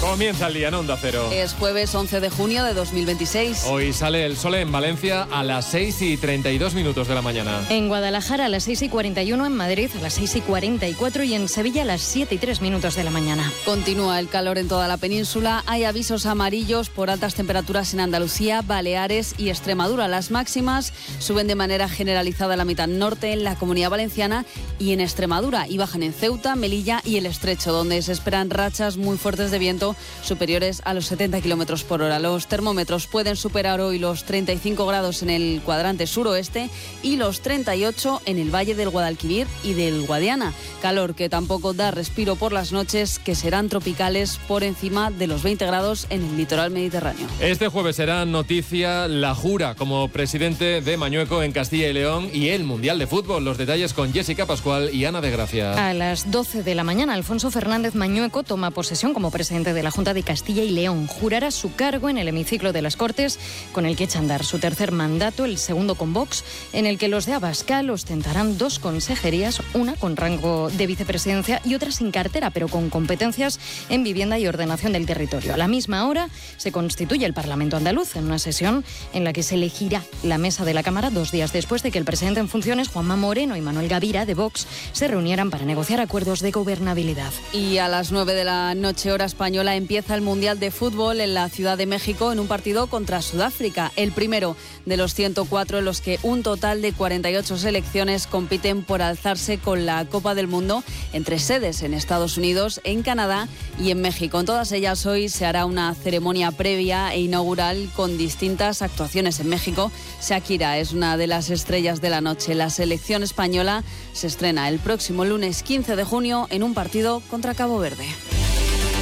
Comienza el día en Onda Cero. Es jueves 11 de junio de 2026. Hoy sale el sol en Valencia a las 6:32 de la mañana. En Guadalajara a las 6:41, en Madrid a las 6:44 y en Sevilla a las 7:03 de la mañana. Continúa el calor en toda la península. Hay avisos amarillos por altas temperaturas en Andalucía, Baleares y Extremadura. Las máximas suben de manera generalizada en la mitad norte, en la Comunidad Valenciana y en Extremadura, y bajan en Ceuta, Melilla y el Estrecho, donde se esperan rachas muy fuertes de viento superiores a los 70 km por hora. Los termómetros pueden superar hoy los 35 grados en el cuadrante suroeste y los 38 en el Valle del Guadalquivir y del Guadiana. Calor que tampoco da respiro por las noches, que serán tropicales por encima de los 20 grados en el litoral mediterráneo. Este jueves será noticia la jura como presidente de Mañueco en Castilla y León y el Mundial de Fútbol. Los detalles con Jessica Pascual y Ana de Gracia. A las 12 de la mañana, Alfonso Fernández Mañueco toma posesión como presidente de la Junta de Castilla y León. Jurará su cargo en el hemiciclo de las Cortes, con el que echa a andar su tercer mandato, el segundo con Vox, en el que los de Abascal ostentarán 2 consejerías, una con rango de vicepresidencia y otra sin cartera, pero con competencias en vivienda y ordenación del territorio. A la misma hora se constituye el Parlamento andaluz en una sesión en la que se elegirá la mesa de la Cámara 2 días después de que el presidente en funciones, Juanma Moreno, y Manuel Gavira, de Vox, se reunieran para negociar acuerdos de gobernabilidad. Y a las 9 de la noche, hora española, empieza el Mundial de Fútbol en la Ciudad de México en un partido contra Sudáfrica, el primero de los 104 en los que un total de 48 selecciones compiten por alzarse con la Copa del Mundo entre sedes en Estados Unidos, en Canadá y en México. En todas ellas hoy se hará una ceremonia previa e inaugural con distintas actuaciones. En México, Shakira es una de las estrellas de la noche. La selección española se estrena el próximo lunes 15 de junio en un partido contra Cabo Verde.